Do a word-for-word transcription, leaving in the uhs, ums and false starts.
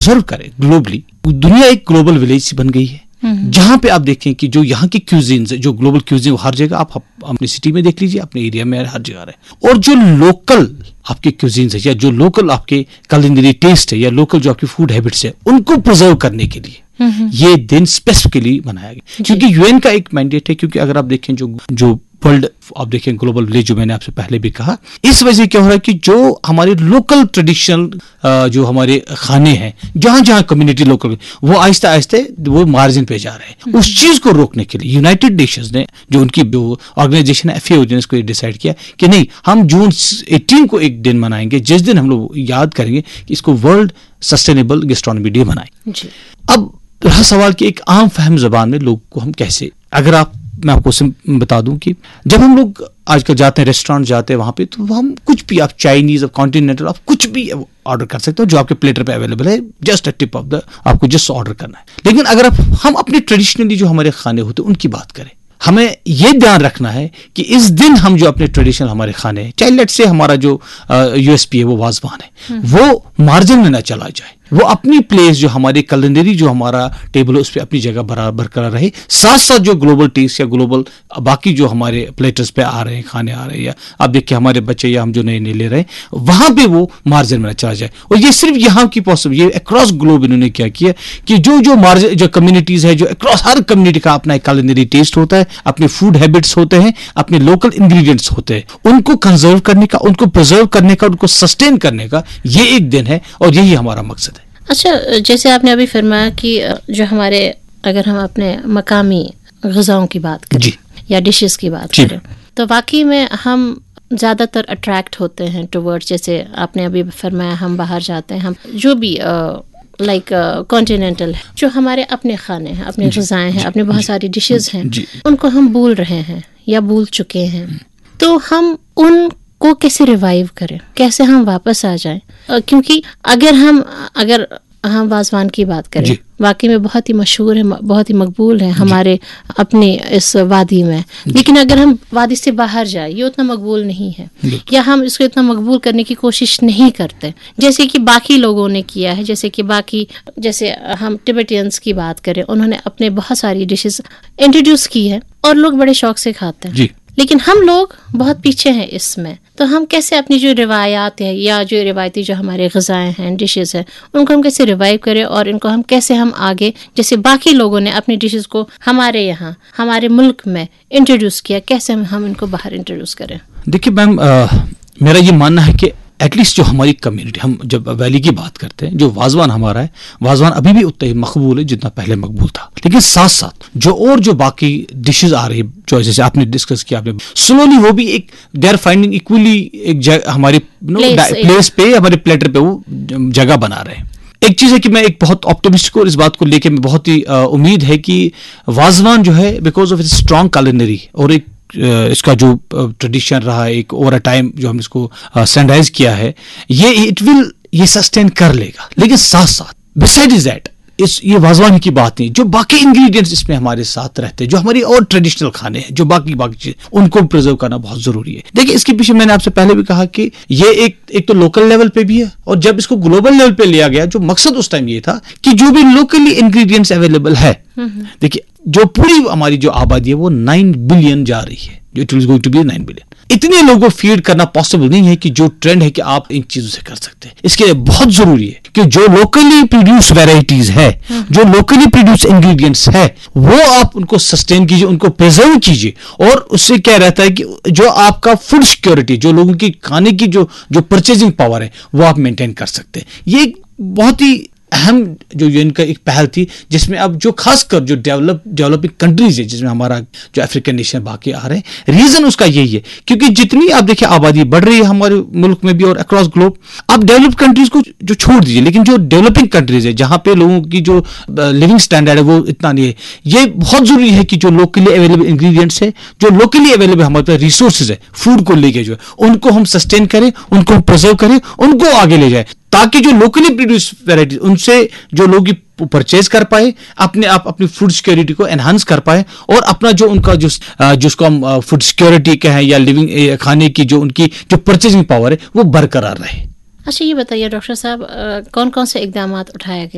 Preserve करें globally. दुनिया एक ग्लोबल विलेज बन गई है, जहां पे आप देखें कि जो यहाँ की क्यूजीन्स, जो ग्लोबल क्यूजीन हर जगह आप अपनी सिटी में देख लीजिए, अपने एरिया में हर जगह रहे, और जो लोकल आपके क्यूजीन्स है या जो लोकल आपके कुलिनरी टेस्ट है या लोकल जो आपकी फूड हैबिट्स है, उनको प्रिजर्व करने के लिए ये दिन स्पेसिफिकली मनाया गया, क्योंकि यूएन का एक मैंडेट है। क्योंकि अगर आप देखें जो जो वर्ल्ड आप देखें ग्लोबल विलेज, जो मैंने आपसे पहले भी कहा, इस वजह से क्या हो रहा है कि जो हमारे लोकल ट्रेडिशनल जो हमारे खाने हैं, जहां जहां कम्युनिटी लोकल, वो आहिस्ते आहिस्ते वो मार्जिन पे जा रहे हैं। उस चीज को रोकने के लिए यूनाइटेड नेशंस ने, जो उनकी ऑर्गेनाइजेशन एफ ए ओ ने इसको डिसाइड किया कि नहीं, हम जून अठारह को एक दिन मनाएंगे जिस दिन हम लोग याद करेंगे कि इसको वर्ल्ड सस्टेनेबल गैस्ट्रोनॉमी डे मनाएं। अब रहा सवाल कि एक आम फहम जबान में लोग को हम कैसे, अगर आप, मैं आपको बता दूं कि जब हम लोग आजकल जाते हैं रेस्टोरेंट जाते हैं वहां पे, तो हम कुछ भी, आप चाइनीज, आप कॉन्टिनेंटल, आप कुछ भी ऑर्डर कर सकते हो जो आपके प्लेटर पे अवेलेबल है, just a tip of the, आपको जस्ट ऑर्डर करना है। लेकिन अगर आप, हम अपने ट्रेडिशनली जो हमारे खाने होते हैं उनकी बात करें, हमें यह ध्यान रखना है कि इस दिन हम जो अपने ट्रेडिशनल हमारे खाने हैं, चाहे लेट्स से हमारा जो यूएसपी है वो वाजवान है, वो मार्जिन में ना चला जाए, वो अपनी प्लेस जो हमारी कुलिनरी जो हमारा टेबल है उस पर अपनी जगह बराबर बरकरार रहे, साथ साथ जो ग्लोबल टेस्ट या ग्लोबल बाकी जो हमारे प्लेटर्स पे आ रहे हैं, खाने आ रहे हैं, या आप देखिए हमारे बच्चे या हम जो नए नए ले रहे हैं, वहां पे वो मार्जिन में चला जाए। और ये सिर्फ यहाँ की पॉसिबल, ये अक्रॉस ग्लोब इन्होंने क्या किया कि जो जो मार्जिन, जो कम्युनिटीज है, जो अक्रॉस हर कम्युनिटी का अपना एक कुलिनरी टेस्ट होता है, अपने फूड हैबिट्स होते हैं, अपने लोकल इंग्रेडिएंट्स होते हैं, उनको कंजर्व करने का, उनको प्रिजर्व करने का, उनको सस्टेन करने का ये एक दिन है, और यही हमारा मकसद है। अच्छा, जैसे आपने अभी फरमाया कि जो हमारे, अगर हम अपने मकामी ग़िज़ाओं की बात करें या डिशेस की बात करें, तो वाकई में हम ज़्यादातर अट्रैक्ट होते हैं टुवर्ड्स, जैसे आपने अभी फरमाया, हम बाहर जाते हैं, हम जो भी लाइक कॉन्टिनेंटल है, जो हमारे अपने खाने हैं, अपने ग़िज़ाएं हैं, अपने बहुत सारी डिशेस हैं, उनको हम भूल रहे हैं या भूल चुके हैं। तो हम उन को कैसे रिवाइव करें, कैसे हम वापस आ जाएं? क्योंकि अगर हम अगर हम वाजवान की बात करें, वाकई में बहुत ही मशहूर है, बहुत ही मकबूल है हमारे अपने इस वादी में, लेकिन अगर हम वादी से बाहर जाए, ये उतना मकबूल नहीं है, या हम इसको इतना मकबूल करने की कोशिश नहीं करते जैसे कि बाकी लोगों ने किया है। जैसे कि बाकी, जैसे हम टिबेटियंस की बात करें, उन्होंने अपने बहुत सारी डिशेस इंट्रोड्यूस की है और लोग बड़े शौक से खाते हैं, लेकिन हम लोग बहुत पीछे हैं इसमें। तो हम कैसे अपनी जो रिवायात है या जो रिवायती जो हमारे ग़िज़ाएं हैं, डिशेस हैं, उनको हम कैसे रिवाइव करें, और इनको हम कैसे हम आगे, जैसे बाकी लोगों ने अपनी डिशेस को हमारे यहाँ हमारे मुल्क में इंट्रोड्यूस किया, कैसे हम, हम इनको बाहर इंट्रोड्यूस करें? देखिए मैम, मेरा ये मानना है कि एटलीस्ट जो हमारी कम्युनिटी, हम जब वैली की बात करते हैं, जो वाजवान हमारा है, वाजवान अभी भी उतना ही मकबूल है जितना पहले मकबूल था, लेकिन साथ साथ जो और जो बाकी डिशेस आ रही है, जो जैसे आपने डिस्कस किया, आपने स्लोली वो भी एक, दे आर फाइंडिंग इक्वली एक हमारे प्लेस पे, हमारे प्लेटर पे वो जगह बना रहे हैं। एक चीज है कि मैं एक बहुत ऑप्टिमिस्टिक और इस बात को लेके मैं बहुत ही उम्मीद है कि वाजवान जो है, because of its strong culinary और एक इसका जो ट्रेडिशन रहा है, एक ओवर अ टाइम जो हमने इसको स्टैंडर्डाइज किया है, ये इट विल, ये सस्टेन कर लेगा। लेकिन साथ साथ बिसाइड इज दैट, इस ये वाजवान की बात नहीं, जो बाकी इंग्रेडिएंट्स इसमें हमारे साथ रहते हैं, जो हमारी और ट्रेडिशनल खाने हैं, जो बाकी बाकी चीज, उनको प्रिजर्व करना बहुत जरूरी है। देखिए, इसके पीछे मैंने आपसे पहले भी कहा कि ये एक एक तो लोकल लेवल पे भी है, और जब इसको ग्लोबल लेवल पे लिया गया, जो मकसद उस टाइम ये था कि जो भी लोकली इंग्रेडिएंट्स अवेलेबल है, देखिए जो पूरी हमारी जो आबादी है वो नाइन बिलियन जा रही है, जो it is going to be nine billion. इतने लोगों को फीड करना पॉसिबल नहीं है कि जो ट्रेंड है कि आप इन चीजों से कर सकते हैं। इसके लिए बहुत जरूरी है कि जो लोकली प्रोड्यूस वेराइटीज है, जो लोकली प्रोड्यूस इंग्रेडिएंट्स है, वो आप उनको सस्टेन कीजिए, उनको प्रिजर्व कीजिए, और उससे क्या रहता है कि जो आपका फूड सिक्योरिटी, जो लोगों की खाने की जो जो परचेजिंग पावर है, वो आप मेंटेन कर सकते हैं। ये बहुत ही अहम जो यूएन का एक पहल थी, जिसमें अब जो खासकर जो डेवलप डेवलपिंग कंट्रीज है, जिसमें हमारा जो अफ्रीकन नेशन बाकी आ रहे हैं, रीजन उसका यही है क्योंकि जितनी आप देखिए आबादी बढ़ रही है हमारे मुल्क में भी और अक्रॉस ग्लोब, आप डेवलप कंट्रीज को जो छोड़ दीजिए, लेकिन जो डेवलपिंग कंट्रीज है, जहां पे लोगों की जो लिविंग स्टैंडर्ड है वो इतना नहीं है, ये बहुत जरूरी है कि जो लोकली अवेलेबल इंग्रेडिएंट्स है, जो लोकली अवेलेबल हमारे पास रिसोर्सेज है फूड को लेके, जो है उनको हम सस्टेन करें, उनको हम प्रिजर्व करें, उनको आगे ले जाए, ताकि जो लोकली प्रोड्यूस वेराइटीज, उनसे जो लोग परचेज कर पाए, अपने आप अपनी फूड सिक्योरिटी को एनहांस कर पाए, और अपना जो उनका जो जिसको हम फूड सिक्योरिटी का है या लिविंग खाने की जो उनकी जो परचेजिंग पावर है वो बरकरार रहे। अच्छा, ये बताइए डॉक्टर साहब, कौन कौन से इकदाम उठाए गए